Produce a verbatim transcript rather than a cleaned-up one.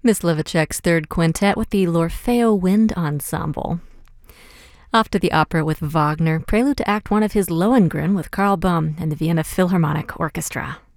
Myslivochek's Third Quintet with the L'Orfeo Wind Ensemble. Off to the opera with Wagner, prelude to Act One of his Lohengrin with Karl Böhm and the Vienna Philharmonic Orchestra.